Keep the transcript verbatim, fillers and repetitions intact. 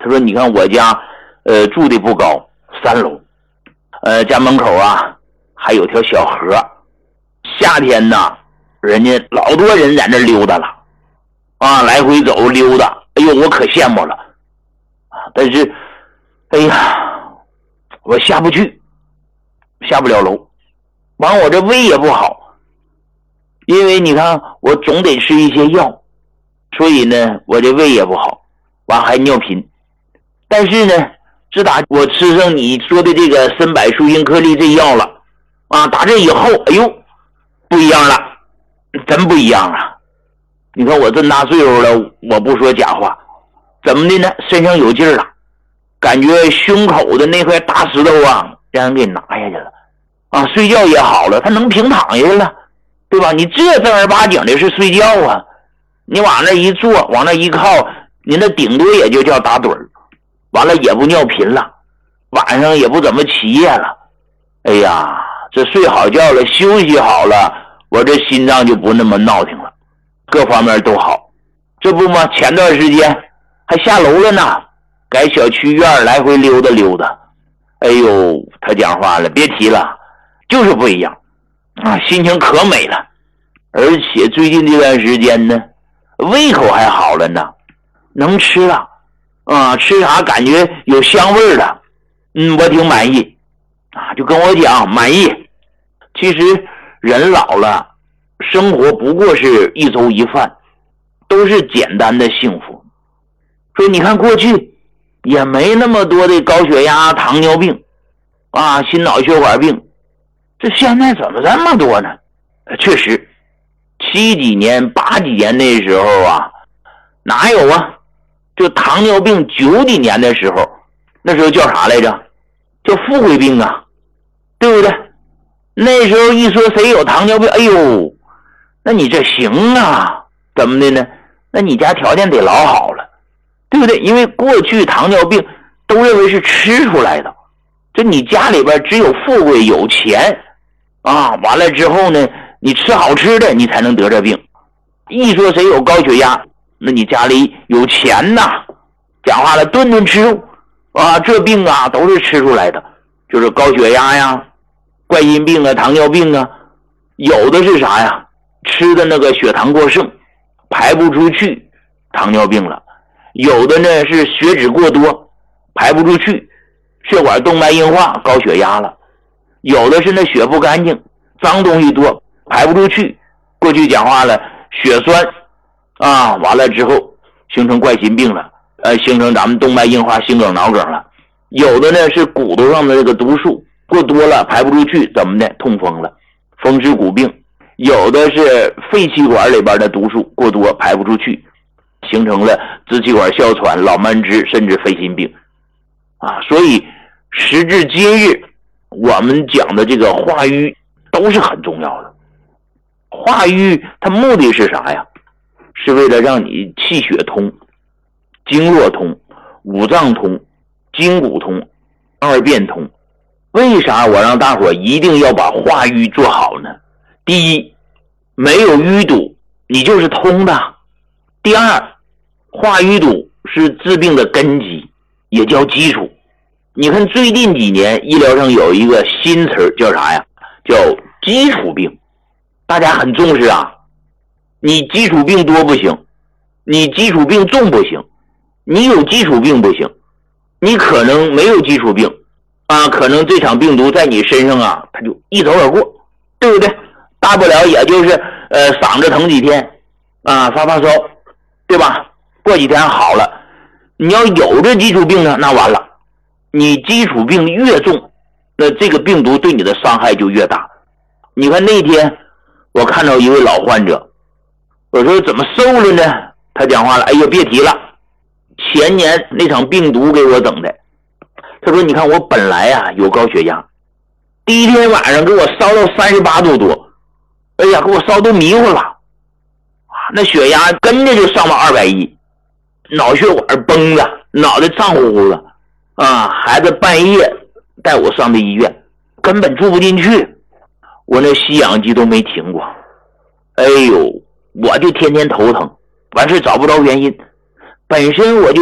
他说你看我家呃住的不高，三楼，呃家门口啊还有条小河，夏天呢人家老多人在那溜达了啊，来回走溜达，哎呦我可羡慕了啊！但是哎呀我下不去，下不了楼，完我这胃也不好，因为你看我总得吃一些药，所以呢我这胃也不好，完还尿频。但是呢自打我吃上你说的这个参柏舒因颗粒这药了啊，打这以后哎呦不一样了，真不一样了。你看我这么大岁数了，我不说假话，怎么的呢？身上有劲儿了，感觉胸口的那块大石头啊让人给拿下去了啊，睡觉也好了，他能平躺下去了，对吧？你这正儿八经的是睡觉啊，你往那一坐，往那一靠，你那顶多也就叫打盹儿，完了也不尿频了，晚上也不怎么起夜了。哎呀，这睡好觉了，休息好了，我这心脏就不那么闹腾了，各方面都好。这不吗？前段时间还下楼了呢，改小区院来回溜达溜达。哎呦，他讲话了，别提了，就是不一样啊，心情可美了。而且最近这段时间呢，胃口还好了呢，能吃了啊，吃啥感觉有香味了。嗯，我挺满意啊，就跟我讲满意。其实人老了，生活不过是一粥一饭，都是简单的幸福。所以你看过去也没那么多的高血压、糖尿病啊、心脑血管病，这现在怎么这么多呢？确实七几年八几年那时候啊哪有啊，就糖尿病九几年的时候，那时候叫啥来着？叫富贵病啊，对不对？那时候一说谁有糖尿病，哎呦，那你这行啊，怎么的呢？那你家条件得老好了，对不对？因为过去糖尿病都认为是吃出来的，这你家里边只有富贵有钱啊，完了之后呢你吃好吃的你才能得这病。一说谁有高血压，那你家里有钱呐，讲话了顿顿吃肉啊，这病啊都是吃出来的，就是高血压呀、冠心病啊、糖尿病啊，有的是啥呀？吃的那个血糖过剩，排不出去，糖尿病了；有的呢是血脂过多，排不出去，血管动脉硬化，高血压了；有的是那血不干净，脏东西多，排不出去，过去讲话了，血栓啊，完了之后形成冠心病了。呃，形成咱们动脉硬化、心梗、脑梗了。有的呢是骨头上的这个毒素过多了，排不出去，怎么的？痛风了，风湿骨病。有的是肺气管里边的毒素过多，排不出去，形成了支气管哮喘、老慢支，甚至肺心病啊。所以时至今日，我们讲的这个化瘀都是很重要的。化瘀它目的是啥呀？是为了让你气血通，经络通，五脏通，筋骨通，二便通。为啥我让大伙一定要把化瘀做好呢？第一，没有淤堵你就是通的。第二，化瘀堵是治病的根基，也叫基础。你看最近几年医疗上有一个新词叫啥呀？叫基础病，大家很重视啊。你基础病多不行，你基础病重不行，你有基础病不行，你可能没有基础病啊，可能这场病毒在你身上啊它就一走而过，对不对？大不了也就是呃嗓子疼几天啊，发发烧，对吧？过几天好了。你要有这基础病呢，那完了，你基础病越重，那这个病毒对你的伤害就越大。你看那天我看到一位老患者，我说怎么瘦了呢？他讲话了，哎呀别提了，前年那场病毒给我整的。他说你看我本来啊有高血压，第一天晚上给我烧到三十八度多，哎呀给我烧都迷糊了，那血压跟着就上到二百一，脑血管崩了，脑袋胀乎乎的啊！孩子半夜带我上的医院，根本住不进去，我那吸氧机都没停过。哎呦，我就天天头疼，完事找不着原因，本身我就